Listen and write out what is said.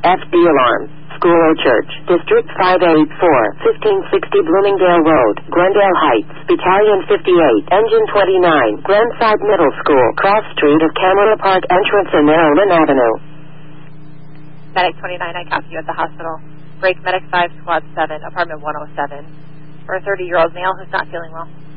FD alarm. School or church. District 584, 1560 Bloomingdale Road, Glendale Heights, Battalion 58, Engine 29, Glenside Middle School, Cross Street of Camera Park entrance and Maryland Avenue. Medic 29, I copy you at the hospital. Break Medic 5, Squad 7, apartment 107. For a 30-year-old male who's not feeling well.